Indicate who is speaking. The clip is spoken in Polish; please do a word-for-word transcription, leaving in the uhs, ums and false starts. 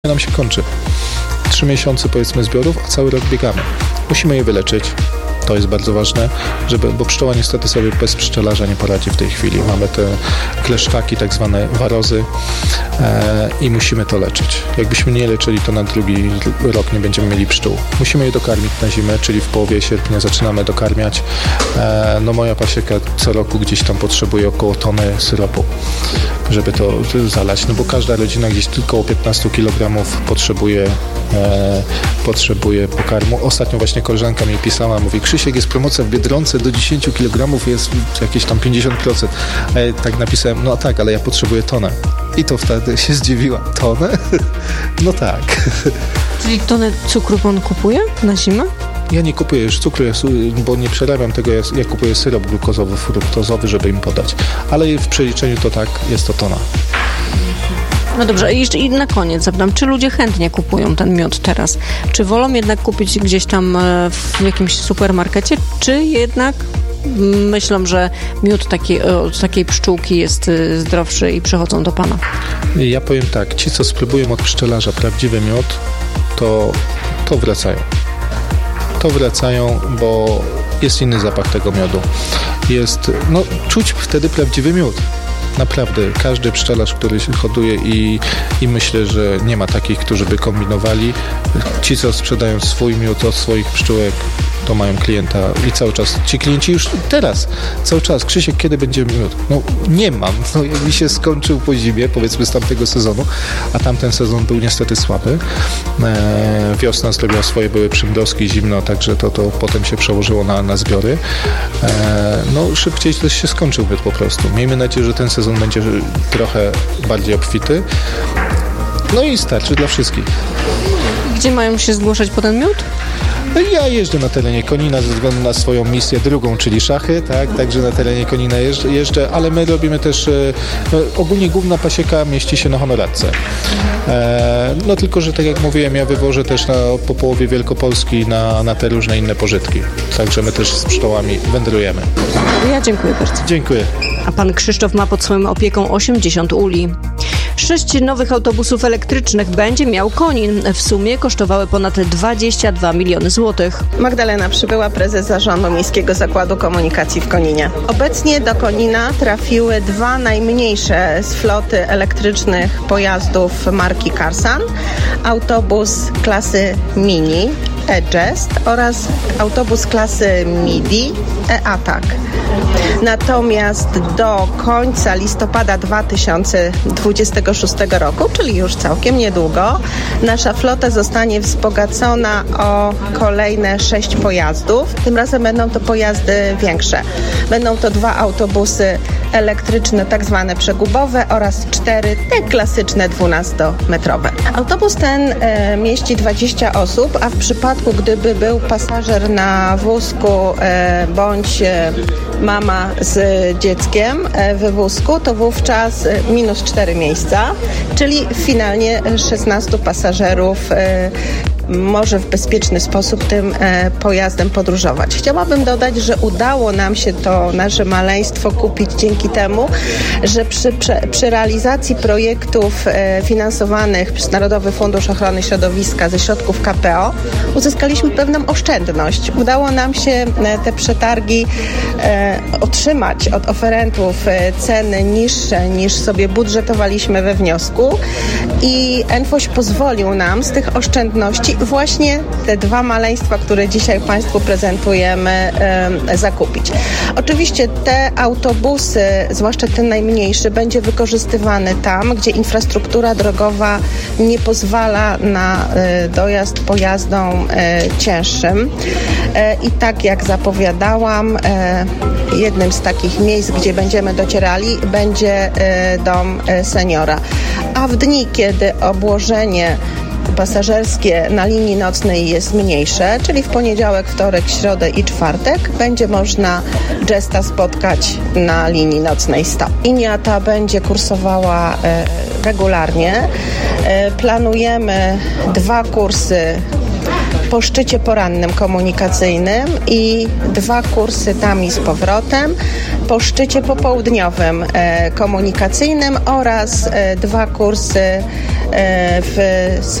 Speaker 1: nam się kończy. Trzy miesiące powiedzmy zbiorów, a cały rok biegamy. Musimy je wyleczyć. To jest bardzo ważne, żeby, bo pszczoła niestety sobie bez pszczelarza nie poradzi w tej chwili. Mamy te kleszczaki, tak zwane warozy e, i musimy to leczyć. Jakbyśmy nie leczyli, to na drugi rok nie będziemy mieli pszczół. Musimy je dokarmić na zimę, czyli w połowie sierpnia zaczynamy dokarmiać. E, no moja pasieka co roku gdzieś tam potrzebuje około tony syropu, żeby to zalać, no bo każda rodzina gdzieś tylko około piętnaście kilogramów potrzebuje, e, potrzebuje pokarmu. Ostatnio właśnie koleżanka mi pisała, mówi: Krzysiek, jest promocja w Biedronce, do dziesięć kilogramów jest jakieś tam pięćdziesiąt procent. A ja tak napisałem, no tak, ale ja potrzebuję tonę. I to wtedy się zdziwiła. Tonę? No tak.
Speaker 2: Czyli tonę cukru pan kupuje na zimę?
Speaker 1: Ja nie kupuję już cukru, bo nie przerabiam tego, ja, ja kupuję syrop glukozowy, fruktozowy, żeby im podać. Ale w przeliczeniu to tak, jest to tona.
Speaker 2: No dobrze, i jeszcze i na koniec zapytam, czy ludzie chętnie kupują ten miód teraz? Czy wolą jednak kupić gdzieś tam w jakimś supermarkecie, czy jednak myślą, że miód taki, od takiej pszczółki jest zdrowszy i przychodzą do pana?
Speaker 1: Ja powiem tak, ci co spróbują od pszczelarza prawdziwy miód, to, to wracają. To wracają, bo jest inny zapach tego miodu. Jest, no czuć wtedy prawdziwy miód. Naprawdę, każdy pszczelarz, który się hoduje i, i myślę, że nie ma takich, którzy by kombinowali. Ci, co sprzedają swój miód od swoich pszczółek, to mają klienta i cały czas, ci klienci już teraz, cały czas: Krzysiek, kiedy będzie miód? No nie mam, no jak mi się skończył po zimie, powiedzmy z tamtego sezonu, a tamten sezon był niestety słaby. E, wiosna zrobiła swoje, były przymrozki, zimno, także to, to potem się przełożyło na, na zbiory. E, no szybciej też się skończył miód po prostu. Miejmy nadzieję, że ten sezon będzie trochę bardziej obfity. No i starczy dla wszystkich.
Speaker 2: Gdzie mają się zgłaszać po ten miód?
Speaker 1: Ja jeżdżę na terenie Konina ze względu na swoją misję drugą, czyli szachy, tak, także na terenie Konina jeżdżę, jeżdżę, ale my robimy też, no, ogólnie główna pasieka mieści się na Honoradce. E, no tylko, że tak jak mówiłem, ja wywożę też na, po połowie Wielkopolski na, na te różne inne pożytki, także my też z pszczołami wędrujemy.
Speaker 2: Ja dziękuję bardzo.
Speaker 1: Dziękuję.
Speaker 2: A pan Krzysztof ma pod swoją opieką osiemdziesiąt uli. Sześć nowych autobusów elektrycznych będzie miał Konin. W sumie kosztowały ponad dwadzieścia dwa miliony złotych.
Speaker 3: Magdalena Przybyła, prezes zarządu Miejskiego Zakładu Komunikacji w Koninie. Obecnie do Konina trafiły dwa najmniejsze z floty elektrycznych pojazdów marki Karsan. Autobus klasy Mini E-Jest oraz autobus klasy Midi E-Atak. Natomiast do końca listopada dwa tysiące dwudziestego szóstego roku, czyli już całkiem niedługo, nasza flota zostanie wzbogacona o kolejne sześć pojazdów. Tym razem będą to pojazdy większe. Będą to dwa autobusy elektryczne, tak zwane przegubowe, oraz cztery te klasyczne dwunastometrowe. Autobus ten e, mieści dwadzieścia osób, a w przypadku, gdyby był pasażer na wózku e, bądź e, mama z dzieckiem e, w wózku, to wówczas e, minus cztery miejsca, czyli finalnie szesnastu pasażerów e, może w bezpieczny sposób tym e, pojazdem podróżować. Chciałabym dodać, że udało nam się to nasze maleństwo kupić dzięki temu, że przy, przy, przy realizacji projektów e, finansowanych przez Narodowy Fundusz Ochrony Środowiska ze środków K P O uzyskaliśmy pewną oszczędność. Udało nam się e, te przetargi e, otrzymać od oferentów e, ceny niższe niż sobie budżetowaliśmy we wniosku i Enfoś pozwolił nam z tych oszczędności właśnie te dwa maleństwa, które dzisiaj Państwu prezentujemy, e, zakupić. Oczywiście te autobusy, zwłaszcza ten najmniejszy, będzie wykorzystywany tam, gdzie infrastruktura drogowa nie pozwala na e, dojazd pojazdom e, cięższym. E, I tak jak zapowiadałam, e, jednym z takich miejsc, gdzie będziemy docierali, będzie e, dom e, seniora. A w dni, kiedy obłożenie pasażerskie na linii nocnej jest mniejsze, czyli w poniedziałek, wtorek, środę i czwartek, będzie można Jesta spotkać na linii nocnej sto. Linia ta będzie kursowała e, regularnie. E, planujemy dwa kursy po szczycie porannym komunikacyjnym i dwa kursy tam i z powrotem, po szczycie popołudniowym komunikacyjnym oraz dwa kursy w